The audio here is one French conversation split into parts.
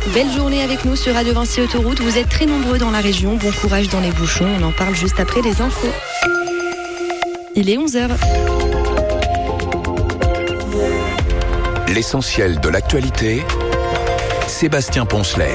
Belle journée avec nous sur Radio Vinci Autoroute. Vous êtes très nombreux dans la région. Bon courage dans les bouchons. On en parle juste après les infos. Il est 11h. L'essentiel de l'actualité, Sébastien Poncelet.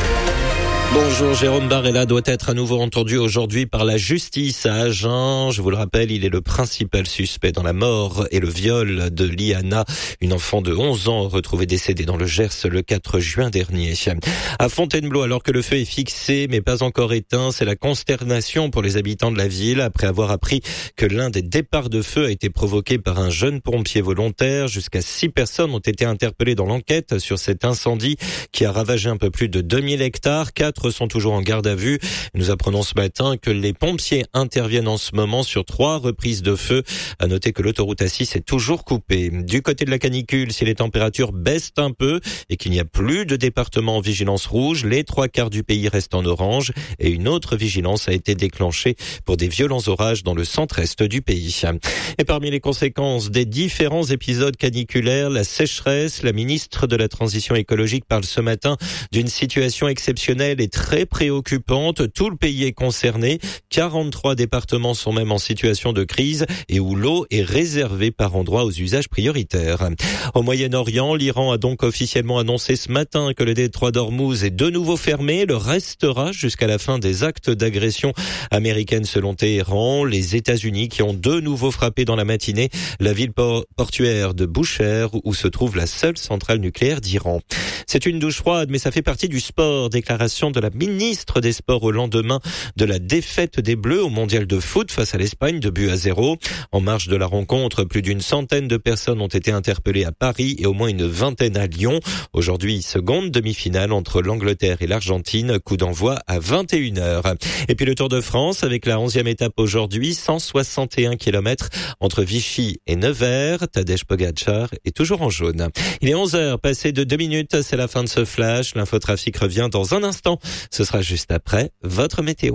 Bonjour, Jérôme Barella doit être à nouveau entendu aujourd'hui par la justice à Agen. Je vous le rappelle, il est le principal suspect dans la mort et le viol de Liana, une enfant de 11 ans retrouvée décédée dans le Gers le 4 juin dernier. À Fontainebleau, alors que le feu est fixé mais pas encore éteint, c'est la consternation pour les habitants de la ville après avoir appris que l'un des départs de feu a été provoqué par un jeune pompier volontaire. Jusqu'à 6 personnes ont été interpellées dans l'enquête sur cet incendie qui a ravagé un peu plus de 2000 hectares. 4 sont toujours en garde à vue. Nous apprenons ce matin que les pompiers interviennent en ce moment sur 3 reprises de feu. À noter que l'autoroute A6 est toujours coupée. Du côté de la canicule, si les températures baissent un peu et qu'il n'y a plus de département en vigilance rouge, les 3/4 du pays restent en orange et une autre vigilance a été déclenchée pour des violents orages dans le centre-est du pays. Et parmi les conséquences des différents épisodes caniculaires, la sécheresse, la ministre de la Transition écologique parle ce matin d'une situation exceptionnelle et très préoccupante. Tout le pays est concerné. 43 départements sont même en situation de crise et où l'eau est réservée par endroits aux usages prioritaires. Au Moyen-Orient, l'Iran a donc officiellement annoncé ce matin que le détroit d'Ormuz est de nouveau fermé. Le restera jusqu'à la fin des actes d'agression américaine selon Téhéran. Les États-Unis qui ont de nouveau frappé dans la matinée la ville portuaire de Bushehr où se trouve la seule centrale nucléaire d'Iran. C'est une douche froide, mais ça fait partie du sport. Déclaration de la ministre des Sports au lendemain de la défaite des Bleus au mondial de foot face à l'Espagne, 2-0. En marge de la rencontre, plus d'une centaine de personnes ont été interpellées à Paris et au moins une vingtaine à Lyon. Aujourd'hui, seconde demi-finale entre l'Angleterre et l'Argentine, coup d'envoi à 21h. Et puis le Tour de France avec la 11e étape aujourd'hui, 161 km entre Vichy et Nevers. Tadej Pogačar est toujours en jaune. Il est 11h, passé de 2 minutes, c'est la fin de ce flash. L'infotrafic revient dans un instant. Ce sera juste après votre météo.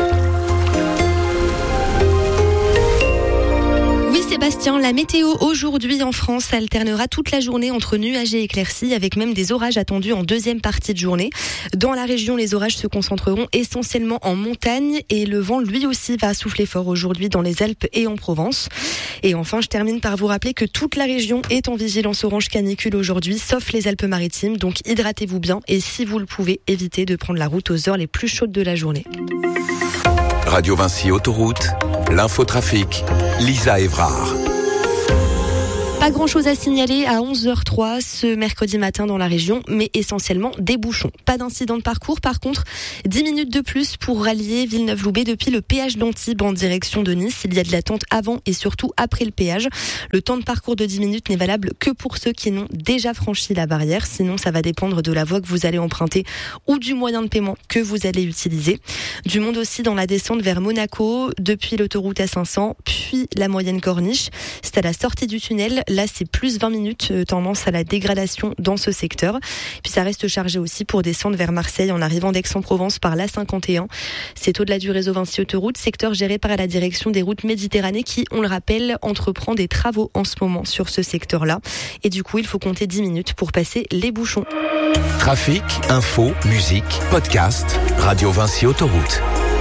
Sébastien, la météo aujourd'hui en France alternera toute la journée entre nuages et éclaircies avec même des orages attendus en deuxième partie de journée. Dans la région, les orages se concentreront essentiellement en montagne et le vent lui aussi va souffler fort aujourd'hui dans les Alpes et en Provence. Et enfin, je termine par vous rappeler que toute la région est en vigilance orange canicule aujourd'hui, sauf les Alpes-Maritimes. Donc hydratez-vous bien et si vous le pouvez, évitez de prendre la route aux heures les plus chaudes de la journée. Radio Vinci Autoroute, l'infotrafic, Lisa Évrard. Pas grand-chose à signaler à 11h03 ce mercredi matin dans la région, mais essentiellement des bouchons. Pas d'incident de parcours, par contre, 10 minutes de plus pour rallier Villeneuve-Loubet depuis le péage d'Antibes en direction de Nice. Il y a de l'attente avant et surtout après le péage. Le temps de parcours de 10 minutes n'est valable que pour ceux qui n'ont déjà franchi la barrière. Sinon, ça va dépendre de la voie que vous allez emprunter ou du moyen de paiement que vous allez utiliser. Du monde aussi dans la descente vers Monaco, depuis l'autoroute A500, puis la moyenne corniche. C'est à la sortie du tunnel. Là, c'est plus 20 minutes, tendance à la dégradation dans ce secteur. Puis ça reste chargé aussi pour descendre vers Marseille en arrivant d'Aix-en-Provence par l'A51. C'est au-delà du réseau Vinci Autoroute, secteur géré par la direction des routes Méditerranée qui, on le rappelle, entreprend des travaux en ce moment sur ce secteur-là. Et du coup, il faut compter 10 minutes pour passer les bouchons. Trafic, info, musique, podcast, Radio Vinci Autoroute.